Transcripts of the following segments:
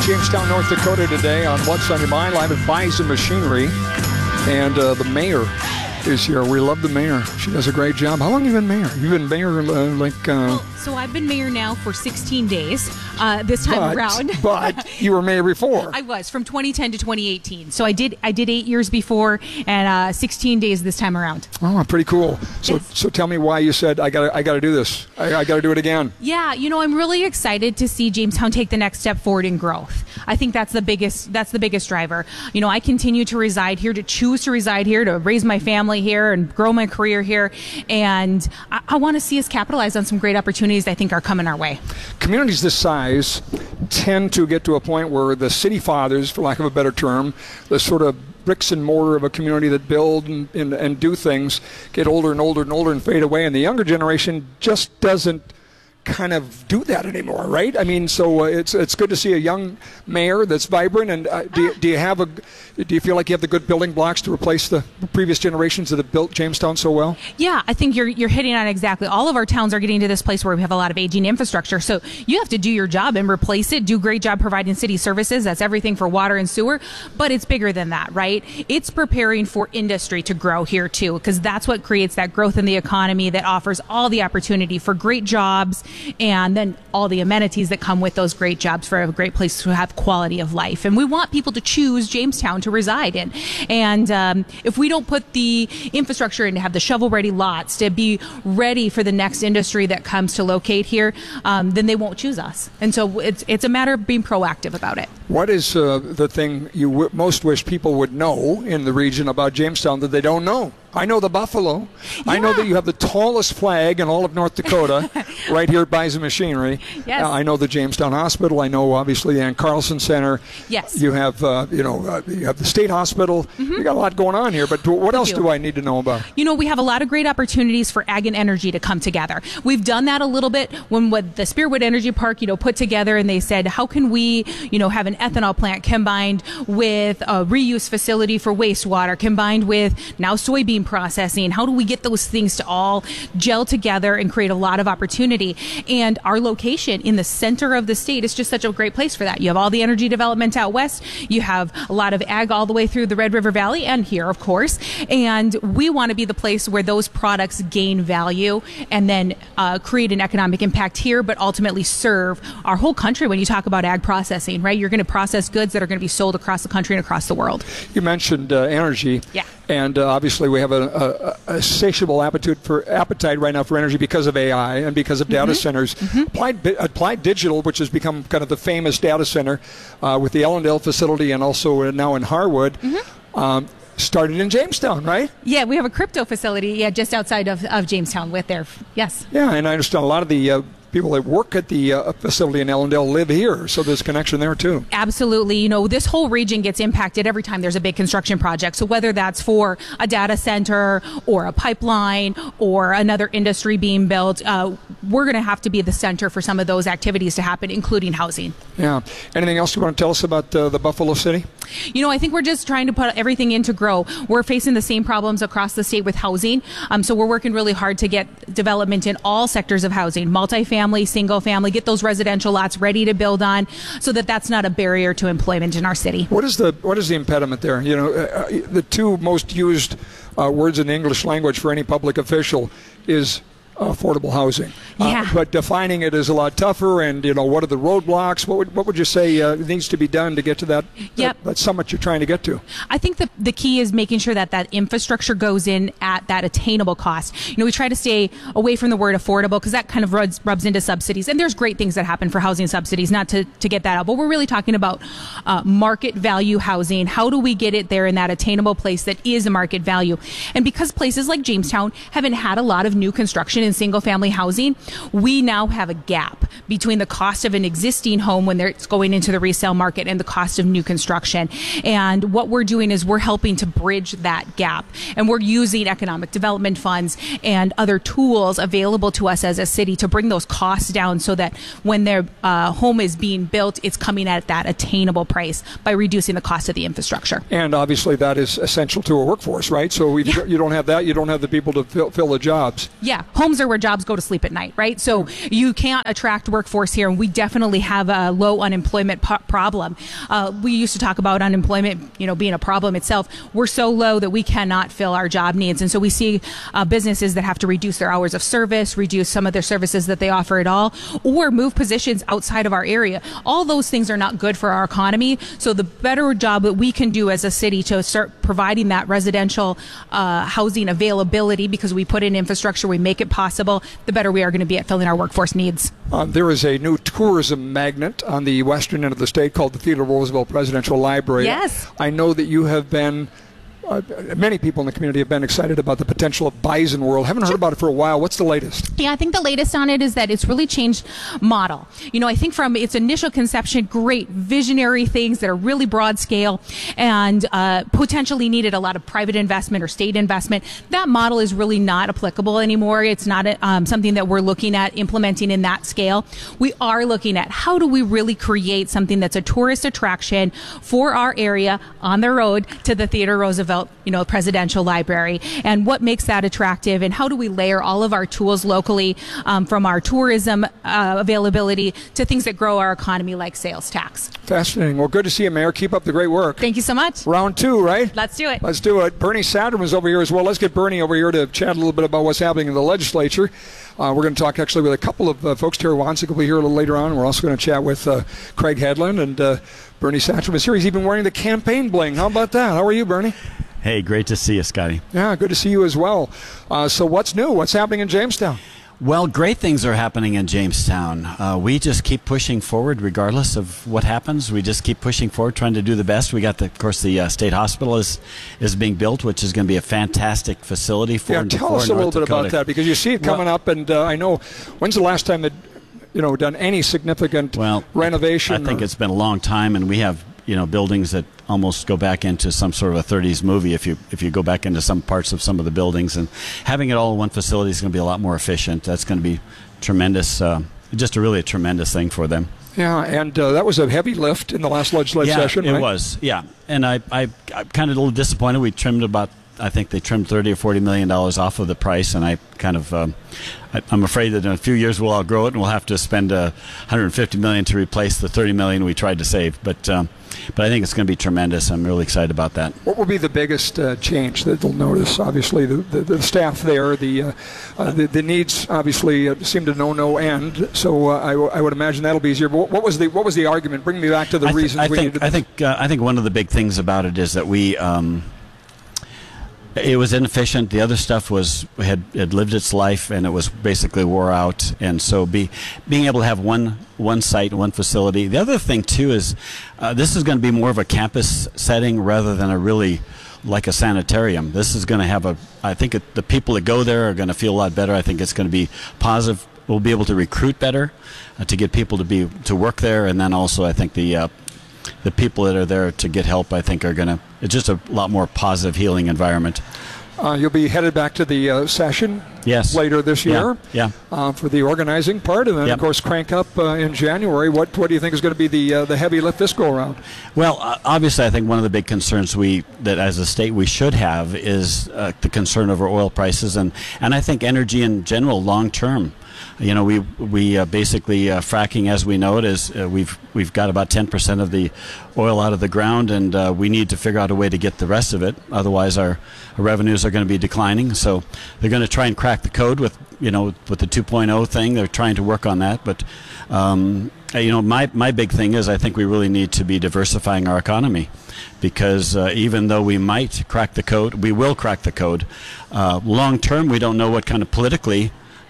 Jamestown, North Dakota today on What's on Your Mind, live at Bison Machinery. And the mayor is here. We love the mayor. She does a great job. How long have you been mayor? You've been mayor So I've been mayor now for 16 days this time around. But you were mayor before. I was, from 2010 to 2018. So I did 8 years before and 16 days this time around. Oh, pretty cool. So Yes. so tell me why you said, I gotta do this. I gotta do it again. Yeah, I'm really excited to see Jamestown take the next step forward in growth. I think that's the biggest driver. I continue to reside here, to choose to reside here, to raise my family here and grow my career here. And I want to see us capitalize on some great opportunities I think are coming our way. Communities this size tend to get to a point where the city fathers, for lack of a better term, the sort of bricks and mortar of a community that build and do things, get older and older and older and fade away. And the younger generation just doesn't kind of do that anymore, right? I mean, so it's good to see a young mayor that's vibrant. And do you feel like you have the good building blocks to replace the previous generations that have built Jamestown so well? Yeah, I think you're hitting on it exactly. All of our towns are getting to this place where we have a lot of aging infrastructure. So you have to do your job and replace it, do a great job providing city services. That's everything for water and sewer. But it's bigger than that, right? It's preparing for industry to grow here too, because that's what creates that growth in the economy that offers all the opportunity for great jobs and then all the amenities that come with those great jobs for a great place to have quality of life. And we want people to choose Jamestown to reside in. And if we don't put the infrastructure in to have the shovel-ready lots, to be ready for the next industry that comes to locate here, then they won't choose us. And so it's a matter of being proactive about it. What is the thing you most wish people would know in the region about Jamestown that they don't know? I know the buffalo. Yeah. I know that you have the tallest flag in all of North Dakota right here at Bison Machinery. Yes. I know the Jamestown Hospital. I know, obviously, the Ann Carlson Center. Yes. You have, you have the State Hospital. Mm-hmm. You got a lot going on here, but what else do I need to know about? We have a lot of great opportunities for ag and energy to come together. We've done that a little bit when with the Spearwood Energy Park, put together, and they said, how can we, have an ethanol plant combined with a reuse facility for wastewater, combined with now soybean processing? How do we get those things to all gel together and create a lot of opportunity? And our location in the center of the state is just such a great place for that. You have all the energy development out west. You have a lot of ag all the way through the Red River Valley and here, of course. And we want to be the place where those products gain value and then create an economic impact here, but ultimately serve our whole country. When you talk about ag processing, right? You're going to process goods that are going to be sold across the country and across the world. You mentioned energy. Yeah. And obviously we have a satiable appetite right now for energy because of AI and because of data centers. Mm-hmm. Applied Digital, which has become kind of the famous data center with the Ellendale facility and also now in Harwood, started in Jamestown, right? Yeah, we have a crypto facility just outside of Jamestown with there. Yes. Yeah, and I understand a lot of the people that work at the facility in Ellendale live here, so there's connection there too. Absolutely. This whole region gets impacted every time there's a big construction project. So whether that's for a data center or a pipeline or another industry being built, we're going to have to be the center for some of those activities to happen, including housing. Yeah. Anything else you want to tell us about the Buffalo City? I think we're just trying to put everything in to grow. We're facing the same problems across the state with housing. So we're working really hard to get development in all sectors of housing, multifamily, single family, get those residential lots ready to build on so that that's not a barrier to employment in our city. What is the impediment there? The two most used words in the English language for any public official is affordable housing. Yeah. But defining it is a lot tougher, and what are the roadblocks? What would you say needs to be done to get to that summit you're trying to get to? I think the key is making sure that infrastructure goes in at that attainable cost. We try to stay away from the word affordable because that kind of rubs into subsidies, and there's great things that happen for housing subsidies, not to get that out, but we're really talking about market value housing. How do we get it there in that attainable place that is a market value? And because places like Jamestown haven't had a lot of new construction in single-family housing, we now have a gap between the cost of an existing home when it's going into the resale market and the cost of new construction. And what we're doing is we're helping to bridge that gap. And we're using economic development funds and other tools available to us as a city to bring those costs down so that when their home is being built, it's coming at that attainable price by reducing the cost of the infrastructure. And obviously that is essential to a workforce, right? So you don't have that, you don't have the people to fill the jobs. Yeah, home homes are where jobs go to sleep at night, right? So you can't attract workforce here, and we definitely have a low unemployment problem. We used to talk about unemployment, being a problem itself. We're so low that we cannot fill our job needs, and so we see businesses that have to reduce their hours of service, reduce some of their services that they offer at all, or move positions outside of our area. All those things are not good for our economy. So the better job that we can do as a city to start providing that residential housing availability, because we put in infrastructure, we make it possible, the better we are going to be at filling our workforce needs. There is a new tourism magnet on the western end of the state called the Theodore Roosevelt Presidential Library. Yes. I know that you have been many people in the community have been excited about the potential of Bison World. Haven't heard about it for a while. What's the latest? Yeah, I think the latest on it is that it's really changed model. I think from its initial conception, great visionary things that are really broad scale and potentially needed a lot of private investment or state investment. That model is really not applicable anymore. It's not something that we're looking at implementing in that scale. We are looking at how do we really create something that's a tourist attraction for our area on the road to the Theodore Roosevelt Presidential Library, and what makes that attractive, and how do we layer all of our tools locally, from our tourism availability to things that grow our economy like sales tax. Fascinating. Well, good to see you, Mayor. Keep up the great work. Thank you so much. Round two, right? Let's do it. Let's do it. Bernie Satterman is over here as well. Let's get Bernie over here to chat a little bit about what's happening in the legislature. We're going to talk actually with a couple of folks. Terry Wansink will be here a little later on. We're also going to chat with Craig Hedlund, and Bernie Satterman is here. He's even wearing the campaign bling. How about that? How are you, Bernie? Hey, great to see you, Scotty. Yeah, good to see you as well. So what's new? What's happening in Jamestown? Well, great things are happening in Jamestown. We just keep pushing forward regardless of what happens. We just keep pushing forward, trying to do the best. We got, of course, the state hospital is being built, which is going to be a fantastic facility for North Dakota. Yeah, tell us a little bit about that, because you see it coming up, and I know, when's the last time that done any significant renovation? I think it's been a long time, and we have buildings that almost go back into some sort of a 30s movie if you go back into some parts of some of the buildings, and having it all in one facility is going to be a lot more efficient. That's going to be tremendous, just a tremendous thing for them. Yeah, and that was a heavy lift in the last legislative session, right? It was, yeah. And I'm kind of a little disappointed. We trimmed I think they trimmed $30 or $40 million off of the price, and I kind of, I'm afraid that in a few years we'll outgrow it, and we'll have to spend $150 million to replace the $30 million we tried to save. But I think it's going to be tremendous. I'm really excited about that. What will be the biggest change that they'll notice? Obviously, the staff there, the needs obviously seem to know no end. So I would imagine that'll be easier. But what was the argument? Bring me back to the reasons we needed. I think one of the big things about it is that we. It was inefficient. The other stuff had lived its life, and it was basically wore out. And so being able to have one site, one facility. The other thing too is this is going to be more of a campus setting rather than a really like a sanitarium. This is going to have I think the people that go there are going to feel a lot better. I think it's going to be positive. We'll be able to recruit better to get people to work there, and then also I think the people that are there to get help, I think, are going to. It's just a lot more positive, healing environment. You'll be headed back to the session later this year for the organizing part, and then, of course, crank up in January. What do you think is going to be the heavy lift this go-around? Well, obviously, I think one of the big concerns that as a state we should have is the concern over oil prices, and I think energy in general long-term. We basically fracking as we know it is we've got about 10% of the oil out of the ground, and we need to figure out a way to get the rest of it. Otherwise, our revenues are going to be declining. So they're going to try and crack the code with the 2.0 thing. They're trying to work on that, but my big thing is I think we really need to be diversifying our economy, because even though we might crack the code, we will crack the code. Long term, we don't know what kind of politically.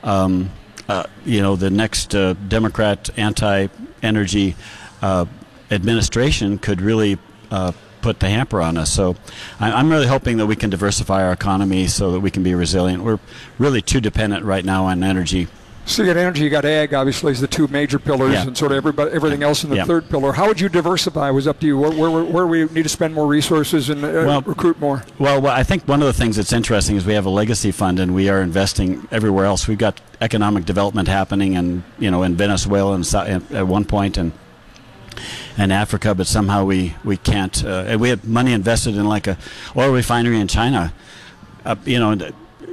The next Democrat anti-energy administration could really put the hamper on us. So I'm really hoping that we can diversify our economy so that we can be resilient. We're really too dependent right now on energy. So you got energy, you got ag, obviously, is the two major pillars, and sort of everything else in the third pillar. How would you diversify? Was up to you. Where we need to spend more resources and recruit more? Well, I think one of the things that's interesting is we have a legacy fund, and we are investing everywhere else. We've got economic development happening, and in Venezuela and at one point, and Africa, but somehow we can't. And we have money invested in like a oil refinery in China.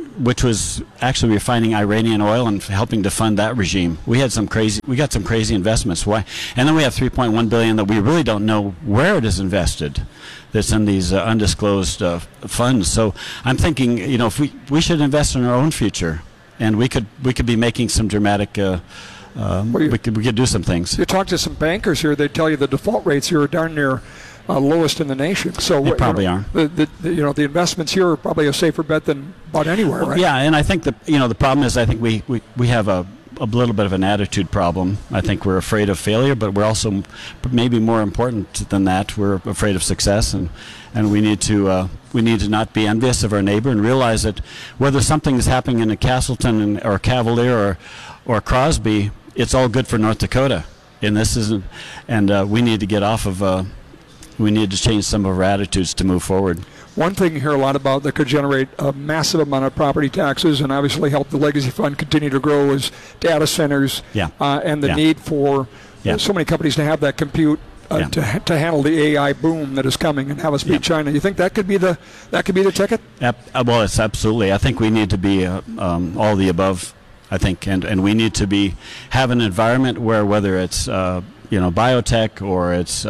which was actually refining Iranian oil and helping to fund that regime. We got some crazy investments. Why? And then we have $3.1 billion that we really don't know where it is invested. That's in these undisclosed funds. So I'm thinking, if we should invest in our own future, and we could be making some dramatic. We could do some things. You talk to some bankers here; they tell you the default rates here are darn near lowest in the nation. So they probably are. The investments here are probably a safer bet than about anywhere, right? Yeah, and I think the problem is I think we have a little bit of an attitude problem. I think we're afraid of failure, but we're also maybe more important than that. We're afraid of success, and we need to not be envious of our neighbor and realize that whether something is happening in a Castleton or Cavalier or Crosby, it's all good for North Dakota. And this isn't. And we need to get off of. We need to change some of our attitudes to move forward. One thing you hear a lot about that could generate a massive amount of property taxes and obviously help the legacy fund continue to grow is data centers and the need for so many companies to have that compute to handle the AI boom that is coming and have us beat China. You think that could be the ticket? Well, it's absolutely. I think we need to be all the above. I think, and we need to have an environment where whether it's biotech or it's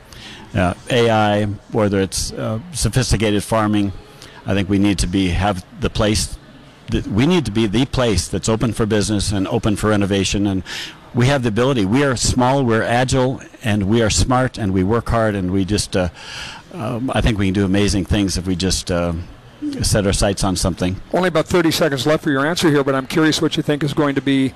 AI, whether it's sophisticated farming, I think we need to have the place. We need to be the place that's open for business and open for innovation. And we have the ability. We are small, we're agile, and we are smart, and we work hard. And we just, I think we can do amazing things if we just set our sights on something. Only about 30 seconds left for your answer here, but I'm curious what you think is going to be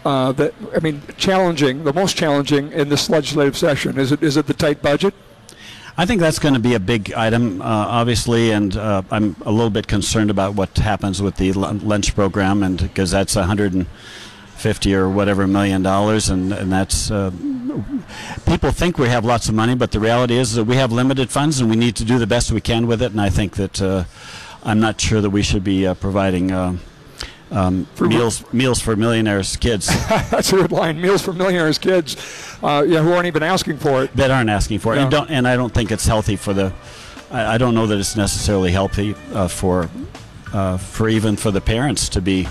challenging, the most challenging in this legislative session. Is it the tight budget? I think that's going to be a big item, obviously, and I'm a little bit concerned about what happens with the lunch program, and because that's $150 or whatever $1 million, and that's people think we have lots of money, but the reality is that we have limited funds, and we need to do the best we can with it. And I think that I'm not sure that we should be providing. Meals for millionaires' kids. That's a good line. Meals for millionaires' kids, who aren't even asking for it. That aren't asking for it, and I don't think it's healthy for the. I don't know that it's necessarily healthy for even for the parents to be.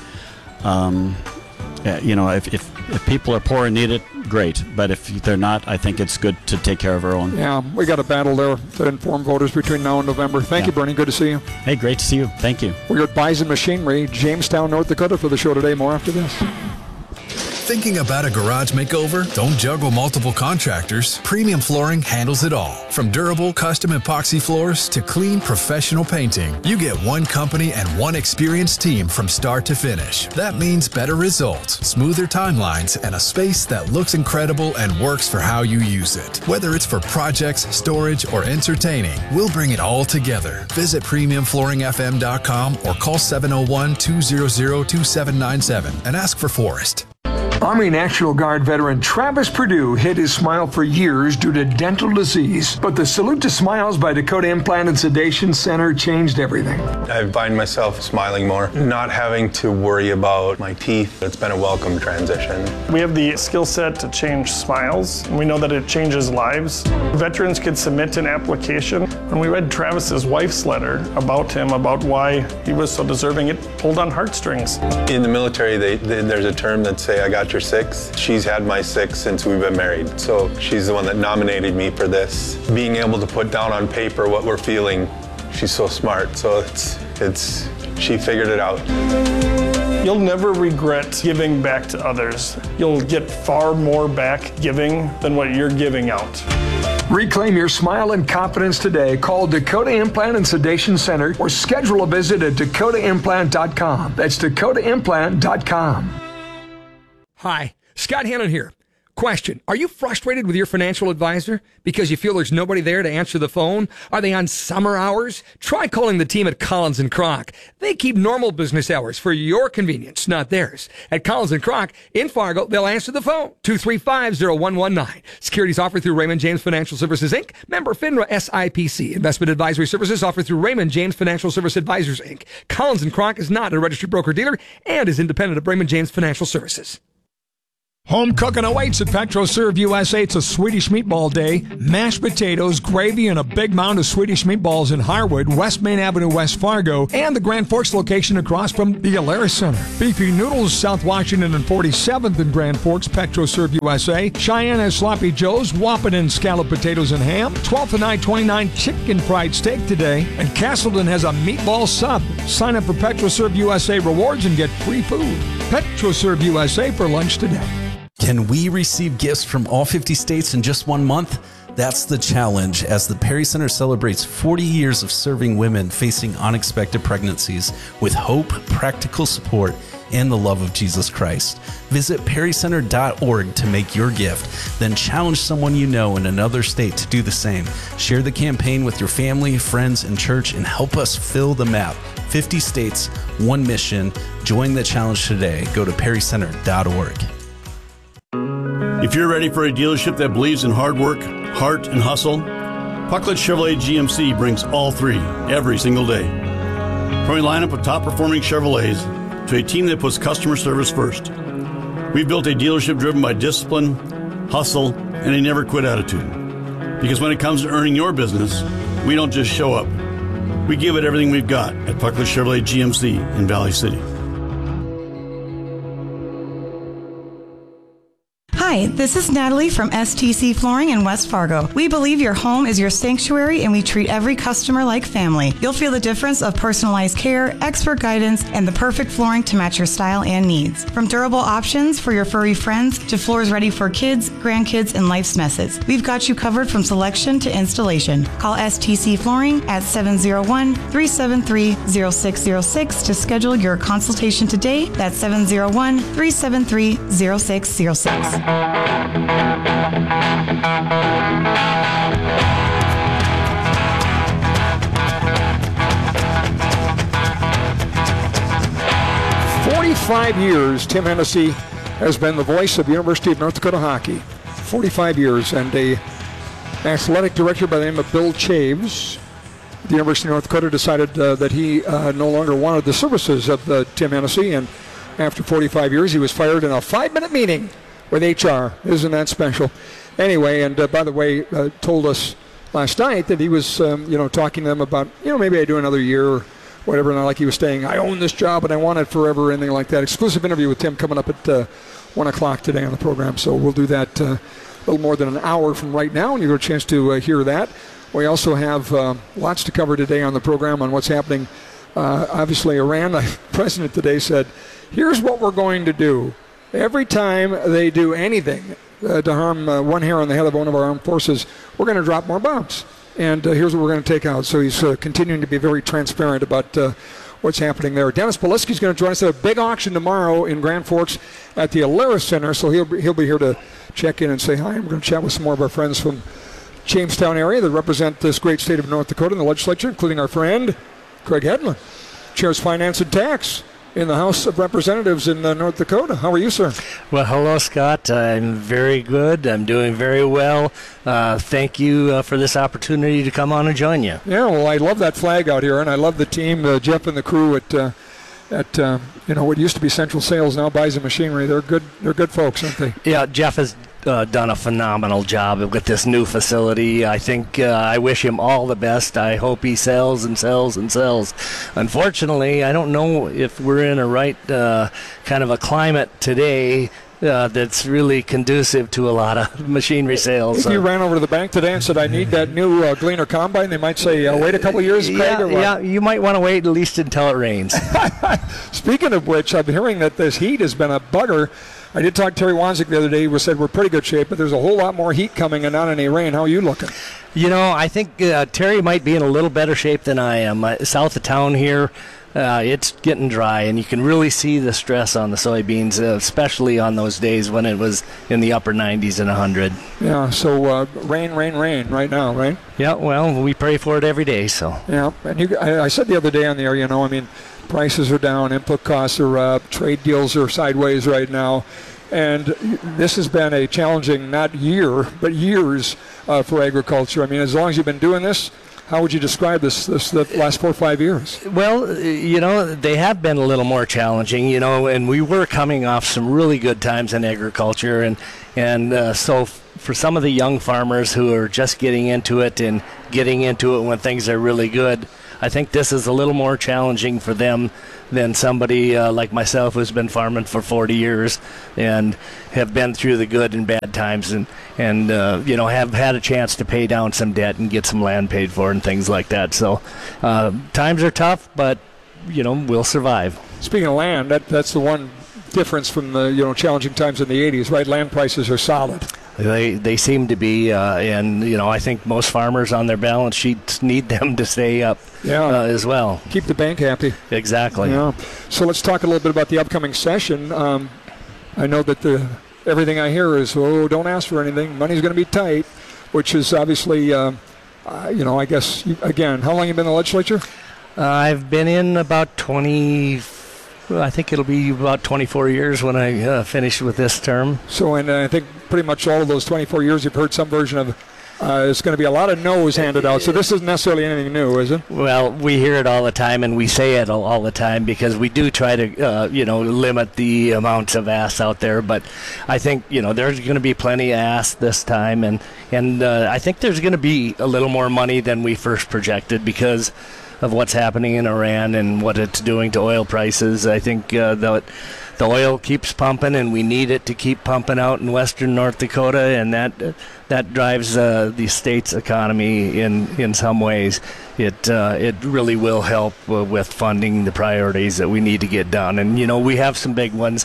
If people are poor and need it, great. But if they're not, I think it's good to take care of our own. Yeah, we got a battle there to inform voters between now and November. Thank you, Bernie. Good to see you. Hey, great to see you. Thank you. We're at Bison Machinery, Jamestown, North Dakota for the show today. More after this. Thinking about a garage makeover? Don't juggle multiple contractors. Premium Flooring handles it all. From durable custom epoxy floors to clean professional painting, you get one company and one experienced team from start to finish. That means better results, smoother timelines, and a space that looks incredible and works for how you use it. Whether it's for projects, storage, or entertaining, we'll bring it all together. Visit PremiumFlooringFM.com or call 701-200-2797 and ask for Forrest. Army National Guard veteran Travis Perdue hid his smile for years due to dental disease, but the Salute to Smiles by Dakota Implant and Sedation Center changed everything. I find myself smiling more, not having to worry about my teeth. It's been a welcome transition. We have the skill set to change smiles, and we know that it changes lives. Veterans could submit an application. When we read Travis's wife's letter about him, about why he was so deserving, it pulled on heartstrings. In the military, there's a term that say, I got your six. She's had my six since we've been married. So she's the one that nominated me for this. Being able to put down on paper what we're feeling, she's so smart. So she figured it out. You'll never regret giving back to others. You'll get far more back giving than what you're giving out. Reclaim your smile and confidence today. Call Dakota Implant and Sedation Center or schedule a visit at dakotaimplant.com. That's dakotaimplant.com. Hi, Scott Hannon here. Question, are you frustrated with your financial advisor because you feel there's nobody there to answer the phone? Are they on summer hours? Try calling the team at Collins & Kroc. They keep normal business hours for your convenience, not theirs. At Collins & Kroc in Fargo, they'll answer the phone, 235-0119. Securities offered through Raymond James Financial Services, Inc., member FINRA SIPC. Investment advisory services offered through Raymond James Financial Service Advisors, Inc. Collins & Kroc is not a registered broker-dealer and is independent of Raymond James Financial Services. Home cooking awaits at PetroServe USA. It's a Swedish meatball day. Mashed potatoes, gravy, and a big mound of Swedish meatballs in Harwood, West Main Avenue, West Fargo, and the Grand Forks location across from the Alaris Center. Beefy noodles, South Washington and 47th in Grand Forks, PetroServe USA. Cheyenne has Sloppy Joe's, Wahpeton scallop potatoes and ham. 12th and I-29 chicken fried steak today. And Castleton has a meatball sub. Sign up for PetroServe USA rewards and get free food. PetroServe USA for lunch today. Can we receive gifts from all 50 states in just 1 month? That's the challenge as the Perry Center celebrates 40 years of serving women facing unexpected pregnancies with hope, practical support, and the love of Jesus Christ. Visit perrycenter.org to make your gift. Then challenge someone you know in another state to do the same. Share the campaign with your family, friends, and church and help us fill the map. 50 states, one mission. Join the challenge today. Go to perrycenter.org. If you're ready for a dealership that believes in hard work, heart, and hustle, Pucklet Chevrolet GMC brings all three every single day. From a lineup of top-performing Chevrolets to a team that puts customer service first, we've built a dealership driven by discipline, hustle, and a never-quit attitude. Because when it comes to earning your business, we don't just show up. We give it everything we've got at Pucklet Chevrolet GMC in Valley City. Hi, this is Natalie from STC Flooring in West Fargo. We believe your home is your sanctuary and we treat every customer like family. You'll feel the difference of personalized care, expert guidance, and the perfect flooring to match your style and needs. From durable options for your furry friends to floors ready for kids, grandkids, and life's messes. We've got you covered from selection to installation. Call STC Flooring at 701-373-0606 to schedule your consultation today. That's 701-373-0606. 45 years, Tim Hennessy has been the voice of the University of North Dakota hockey. 45 years, and an athletic director by the name of Bill Chaves, the University of North Dakota, decided that he no longer wanted the services of Tim Hennessy, and after 45 years, he was fired in a 5-minute meeting with HR. Isn't that special? Anyway, and by the way, told us last night that he was, talking to them about, maybe I do another year or whatever, not like he was saying, I own this job and I want it forever, anything like that. Exclusive interview with Tim coming up at 1 o'clock today on the program, so we'll do that a little more than an hour from right now, and you get a chance to hear that. We also have lots to cover today on the program on what's happening. Obviously, Iran, the president today said, here's what we're going to do. Every time they do anything to harm one hair on the head of one of our armed forces, we're going to drop more bombs. And here's what we're going to take out. So he's continuing to be very transparent about what's happening there. Dennis Polisky is going to join us at a big auction tomorrow in Grand Forks at the Alaris Center. So he'll be here to check in and say hi. And we're going to chat with some more of our friends from Jamestown area that represent this great state of North Dakota in the legislature, including our friend Craig Hedlund, chairs Finance and Tax in the House of Representatives in North Dakota. How are you, sir? Well, hello, Scott. I'm very good. I'm doing very well. Thank you for this opportunity to come on and join you. Yeah, well, I love that flag out here, and I love the team, Jeff and the crew at what used to be Central Sales, now Bison Machinery. They're good folks, aren't they? Yeah, Jeff has done a phenomenal job with this new facility. I think I wish him all the best. I hope he sells and sells and sells. Unfortunately, I don't know if we're in a right kind of a climate today that's really conducive to a lot of machinery sales. If you ran over to the bank today and said, I need that new Gleaner Combine, they might say, wait a couple of years, Craig, or what? Yeah, you might want to wait at least until it rains. Speaking of which, I'm hearing that this heat has been a bugger. I did talk to Terry Wanzik the other day. He said we're pretty good shape, but there's a whole lot more heat coming and not any rain. How are you looking? I think Terry might be in a little better shape than I am. South of town here, it's getting dry, and you can really see the stress on the soybeans, especially on those days when it was in the upper 90s and 100. Yeah, so rain right now, right? Yeah, well, we pray for it every day, so. Yeah, and I said the other day on the air, prices are down, input costs are up, trade deals are sideways right now. And this has been a challenging, not year, but years for agriculture. As long as you've been doing this, How would you describe the last 4 or 5 years? Well, they have been a little more challenging, and we were coming off some really good times in agriculture, and so for some of the young farmers who are just getting into it when things are really good, I think this is a little more challenging for them than somebody like myself who's been farming for 40 years and have been through the good and bad times and have had a chance to pay down some debt and get some land paid for and things like that. So times are tough, but we'll survive. Speaking of land, that's the one difference from the challenging times in the 80s, right? Land prices are solid. They seem to be, and I think most farmers on their balance sheets need them to stay up as well. Keep the bank happy. Exactly. Yeah. So let's talk a little bit about the upcoming session. I know that everything I hear is, don't ask for anything. Money's going to be tight, which is obviously, I guess, again, how long have you been in the legislature? I've been in about 20. I think it'll be about 24 years when I finish with this term. So, and I think pretty much all of those 24 years you've heard some version of it's going to be a lot of no's handed out. So this isn't necessarily anything new, is it? Well, we hear it all the time, and we say it all the time because we do try to, limit the amounts of asks out there. But I think, there's going to be plenty of asks this time, and I think there's going to be a little more money than we first projected because of what's happening in Iran and what it's doing to oil prices. I think the oil keeps pumping, and we need it to keep pumping out in western North Dakota, and that drives the state's economy in some ways. It really will help with funding the priorities that we need to get done. And, we have some big ones.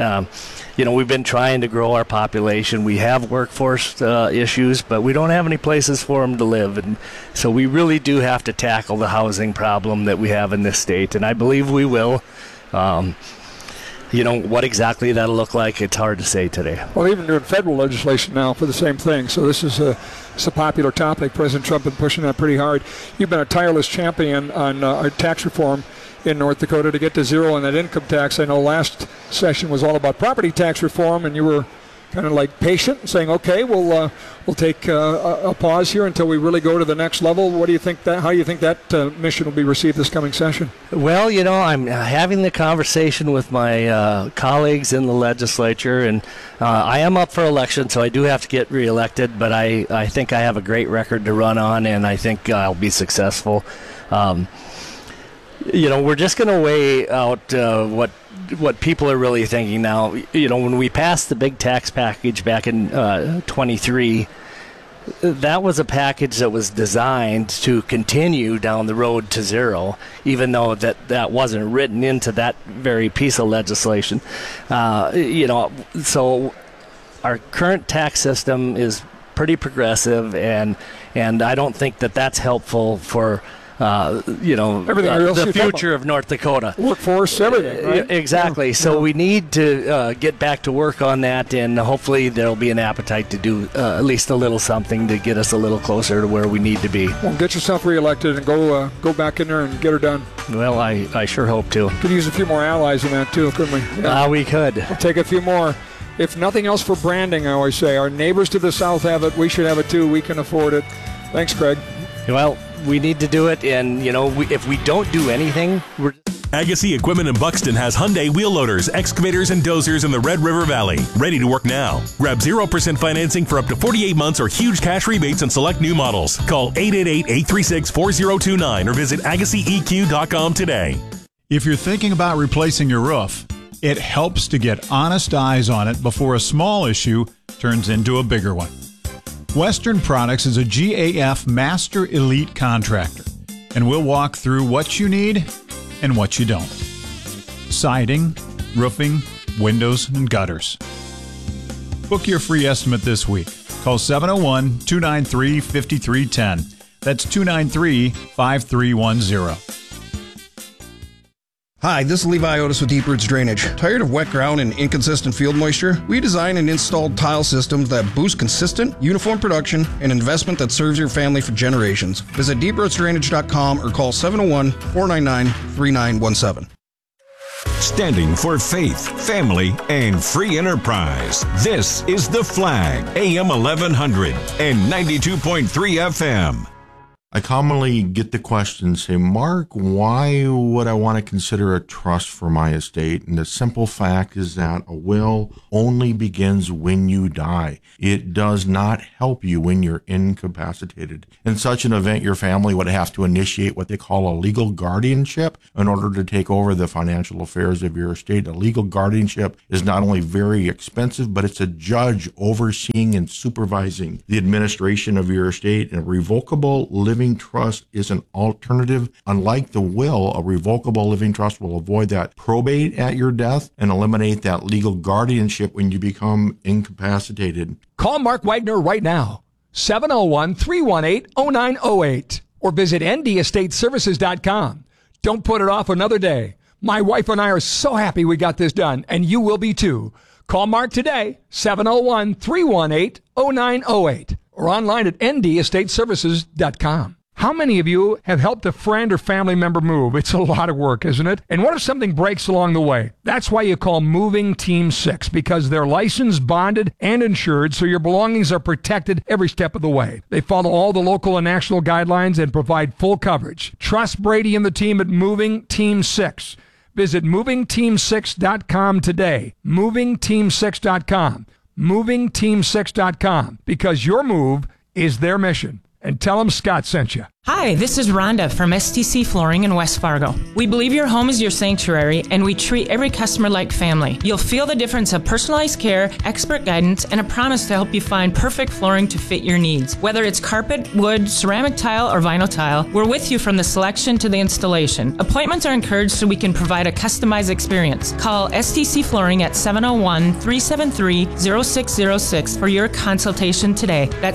We've been trying to grow our population. We have workforce issues, but we don't have any places for them to live. And so we really do have to tackle the housing problem that we have in this state, and I believe we will. What exactly that'll look like, it's hard to say today. Well, even doing federal legislation now for the same thing. So this is a popular topic. President Trump has been pushing that pretty hard. You've been a tireless champion on our tax reform in North Dakota to get to zero on that income tax. I know last session was all about property tax reform, and you were kind of like patient and saying, okay, we'll take a pause here until we really go to the next level. What do you think how do you think that mission will be received this coming session? Well, I'm having the conversation with my colleagues in the legislature, and I am up for election, so I do have to get reelected, but I think I have a great record to run on, and I think I'll be successful. We're just going to weigh out what people are really thinking now. When we passed the big tax package back in 23, that was a package that was designed to continue down the road to zero, even though that wasn't written into that very piece of legislation. So our current tax system is pretty progressive, and I don't think that's helpful for the future of North Dakota. Workforce, everything, right? Exactly. Yeah. So we need to get back to work on that, and hopefully there'll be an appetite to do at least a little something to get us a little closer to where we need to be. Well, get yourself reelected and go back in there and get her done. Well, I sure hope to. Could use a few more allies in that too, couldn't we? Yeah. We could. We'll take a few more. If nothing else for branding, I always say. Our neighbors to the south have it. We should have it too. We can afford it. Thanks, Craig. Well, we need to do it, and if we don't do anything, we're... Agassi Equipment in Buxton has Hyundai wheel loaders, excavators, and dozers in the Red River Valley. Ready to work now. Grab 0% financing for up to 48 months or huge cash rebates on select new models. Call 888-836-4029 or visit AgassiEQ.com today. If you're thinking about replacing your roof, it helps to get honest eyes on it before a small issue turns into a bigger one. Western Products is a GAF Master Elite contractor, and we'll walk through what you need and what you don't. Siding, roofing, windows, and gutters. Book your free estimate this week. Call 701-293-5310. That's 293-5310. Hi, this is Levi Otis with Deep Roots Drainage. Tired of wet ground and inconsistent field moisture? We design and installed tile systems that boost consistent, uniform production and investment that serves your family for generations. Visit deeprootsdrainage.com or call 701-499-3917. Standing for faith, family, and free enterprise. This is The Flag, AM 1100 and 92.3 FM. I commonly get the question, say, Mark, why would I want to consider a trust for my estate? And the simple fact is that a will only begins when you die. It does not help you when you're incapacitated. In such an event, your family would have to initiate what they call a legal guardianship in order to take over the financial affairs of your estate. A legal guardianship is not only very expensive, but it's a judge overseeing and supervising the administration of your estate. And a revocable living trust is an alternative. Unlike the will, a revocable living trust will avoid that probate at your death and eliminate that legal guardianship when you become incapacitated. Call Mark Wagner right now, 701-318-0908, or visit ndestateservices.com. Don't put it off another day. My wife and I are so happy we got this done, and you will be too. Call Mark today, 701-318-0908, or online at ndestateservices.com. How many of you have helped a friend or family member move? It's a lot of work, isn't it? And what if something breaks along the way? That's why you call Moving Team 6, because they're licensed, bonded, and insured, so your belongings are protected every step of the way. They follow all the local and national guidelines and provide full coverage. Trust Brady and the team at Moving Team 6. Visit movingteam6.com today. Movingteam6.com. Movingteam6.com, because your move is their mission. And tell them Scott sent you. Hi, this is Rhonda from STC Flooring in West Fargo. We believe your home is your sanctuary, and we treat every customer like family. You'll feel the difference of personalized care, expert guidance, and a promise to help you find perfect flooring to fit your needs. Whether it's carpet, wood, ceramic tile, or vinyl tile, we're with you from the selection to the installation. Appointments are encouraged so we can provide a customized experience. Call STC Flooring at 701-373-0606 for your consultation today. That's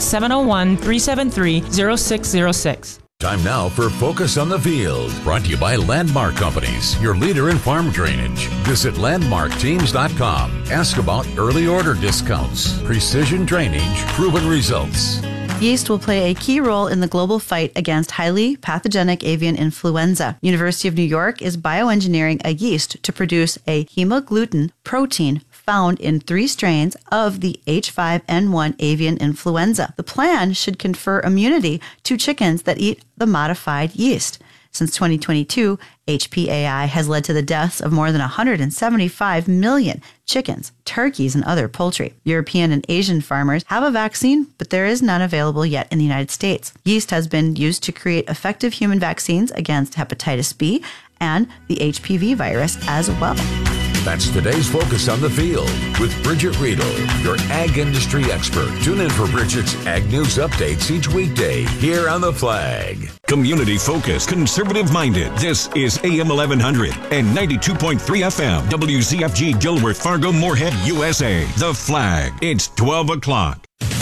701-373-0606. Time now for Focus on the Field, brought to you by Landmark Companies, your leader in farm drainage. Visit landmarkteams.com. Ask about early order discounts, precision drainage, proven results. Yeast will play a key role in the global fight against highly pathogenic avian influenza. University of New York is bioengineering a yeast to produce a hemagglutinin protein found in 3 strains of the H5N1 avian influenza. The plan should confer immunity to chickens that eat the modified yeast. Since 2022, HPAI has led to the deaths of more than 175 million chickens, turkeys, and other poultry. European and Asian farmers have a vaccine, but there is none available yet in the United States. Yeast has been used to create effective human vaccines against hepatitis B and the HPV virus as well. That's today's Focus on the Field with Bridget Riedel, your ag industry expert. Tune in for Bridget's Ag News updates each weekday here on The Flag. Community focused, conservative minded. This is AM 1100 and 92.3 FM. WZFG Gilworth, Fargo, Moorhead, USA. The Flag. It's 12 o'clock.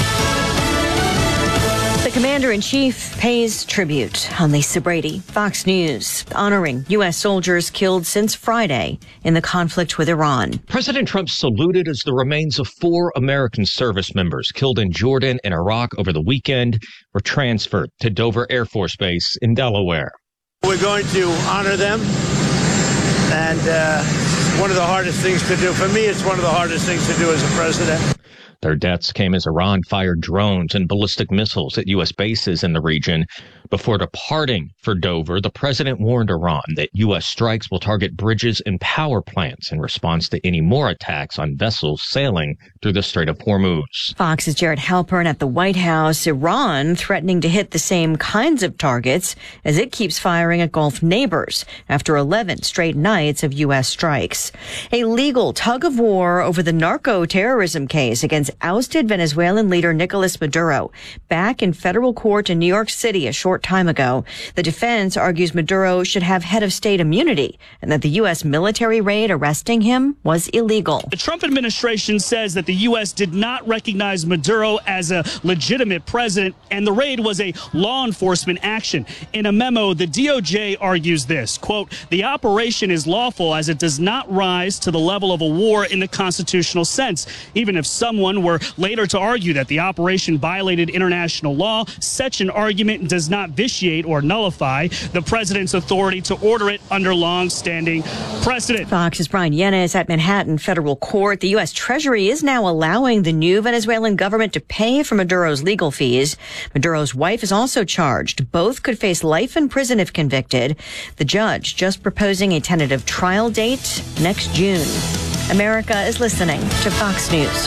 The Commander-in-Chief pays tribute. I'm Lisa Brady, Fox News, honoring U.S. soldiers killed since Friday in the conflict with Iran. President Trump saluted as the remains of 4 American service members killed in Jordan and Iraq over the weekend were transferred to Dover Air Force Base in Delaware. We're going to honor them, and one of the hardest things to do. For me, it's one of the hardest things to do as a president. Their deaths came as Iran fired drones and ballistic missiles at U.S. bases in the region. Before departing for Dover, the president warned Iran that U.S. strikes will target bridges and power plants in response to any more attacks on vessels sailing through the Strait of Hormuz. Fox's Jared Halpern at the White House. Iran threatening to hit the same kinds of targets as it keeps firing at Gulf neighbors after 11 straight nights of U.S. strikes. A legal tug of war over the narco-terrorism case against ousted Venezuelan leader Nicolas Maduro back in federal court in New York City a short time ago. The defense argues Maduro should have head of state immunity and that the U.S. military raid arresting him was illegal. The Trump administration says that the U.S. did not recognize Maduro as a legitimate president and the raid was a law enforcement action. In a memo, the DOJ argues this, quote, the operation is lawful as it does not rise to the level of a war in the constitutional sense, even if someone were later to argue that the operation violated international law. Such an argument does not vitiate or nullify the president's authority to order it under long-standing precedent. Fox's Brian Yenes at Manhattan Federal Court. The U.S. Treasury is now allowing the new Venezuelan government to pay for Maduro's legal fees. Maduro's wife is also charged. Both could face life in prison if convicted. The judge just proposing a tentative trial date next June. America is listening to Fox News.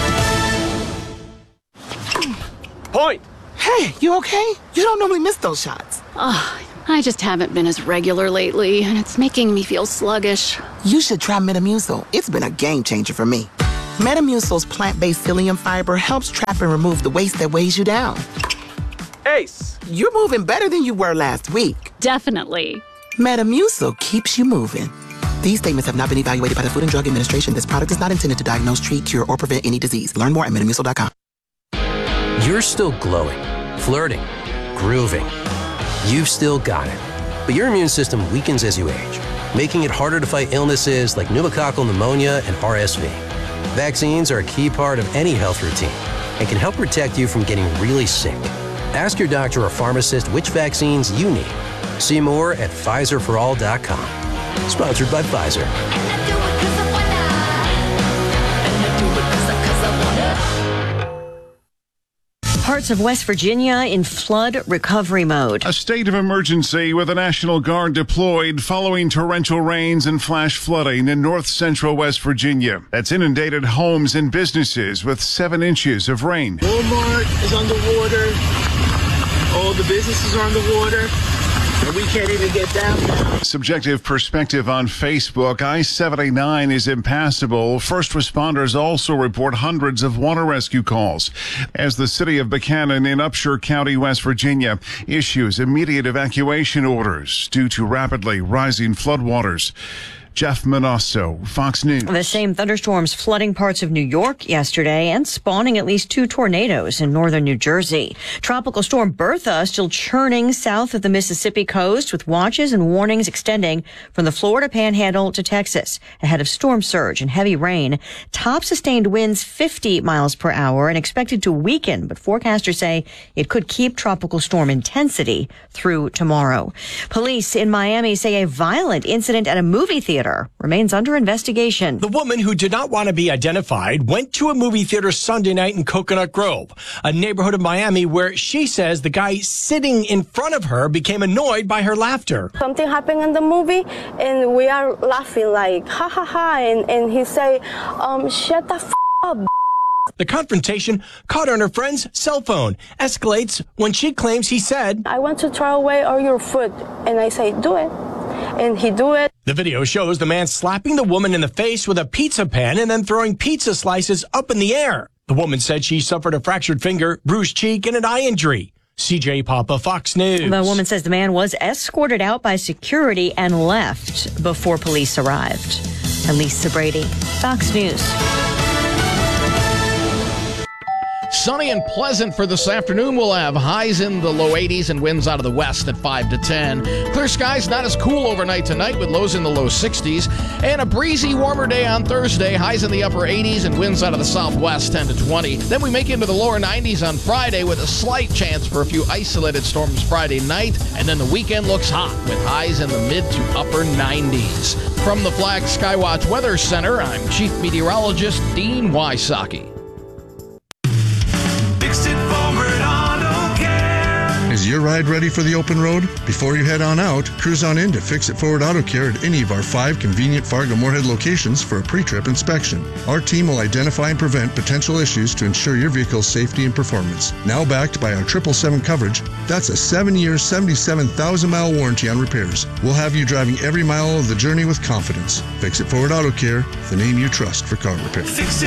Point. Hey, you okay? You don't normally miss those shots. I just haven't been as regular lately, and it's making me feel sluggish. You should try Metamucil. It's been a game changer for me. Metamucil's plant-based psyllium fiber helps trap and remove the waste that weighs you down. Ace, you're moving better than you were last week. Definitely. Metamucil keeps you moving. These statements have not been evaluated by the Food and Drug Administration. This product is not intended to diagnose, treat, cure, or prevent any disease. Learn more at Metamucil.com. You're still glowing, flirting, grooving. You've still got it. But your immune system weakens as you age, making it harder to fight illnesses like pneumococcal pneumonia and RSV. Vaccines are a key part of any health routine and can help protect you from getting really sick. Ask your doctor or pharmacist which vaccines you need. See more at PfizerForAll.com. Sponsored by Pfizer. Parts of West Virginia in flood recovery mode. A state of emergency with the National Guard deployed following torrential rains and flash flooding in north central West Virginia. That's inundated homes and businesses with 7 inches of rain. Walmart is underwater. All the businesses are underwater. And we can't even get down now. Subjective perspective on Facebook. I-79 is impassable. First responders also report hundreds of water rescue calls as the city of Buchanan in Upshur County, West Virginia, issues immediate evacuation orders due to rapidly rising floodwaters. Jeff Manasso, Fox News. The same thunderstorms flooding parts of New York yesterday and spawning at least 2 tornadoes in northern New Jersey. Tropical storm Bertha still churning south of the Mississippi coast with watches and warnings extending from the Florida Panhandle to Texas ahead of storm surge and heavy rain. Top sustained winds 50 miles per hour and expected to weaken, but forecasters say it could keep tropical storm intensity through tomorrow. Police in Miami say a violent incident at a movie theater remains under investigation. The woman, who did not want to be identified, went to a movie theater Sunday night in Coconut Grove, a neighborhood of Miami where she says the guy sitting in front of her became annoyed by her laughter. Something happened in the movie and we are laughing like, ha ha ha, and he say, shut the up. The confrontation caught on her friend's cell phone. Escalates when she claims he said, I want to throw away all your food. And I say, do it. And he do it. The video shows the man slapping the woman in the face with a pizza pan and then throwing pizza slices up in the air. The woman said she suffered a fractured finger, bruised cheek, and an eye injury. CJ Papa, Fox News. The woman says the man was escorted out by security and left before police arrived. Elisa Brady, Fox News. Sunny and pleasant for this afternoon. We'll have highs in the low 80s and winds out of the west at 5 to 10. Clear skies, not as cool overnight tonight with lows in the low 60s. And a breezy, warmer day on Thursday. Highs in the upper 80s and winds out of the southwest 10 to 20. Then we make it into the lower 90s on Friday with a slight chance for a few isolated storms Friday night. And then the weekend looks hot with highs in the mid to upper 90s. From the Flag Skywatch Weather Center, I'm Chief Meteorologist Dean Wysocki. Is your ride ready for the open road? Before you head on out, cruise on in to Fix It Forward Auto Care at any of our 5 convenient Fargo-Moorhead locations for a pre-trip inspection. Our team will identify and prevent potential issues to ensure your vehicle's safety and performance. Now backed by our 777 coverage, that's a 7-year, 77,000-mile warranty on repairs. We'll have you driving every mile of the journey with confidence. Fix It Forward Auto Care, the name you trust for car repair.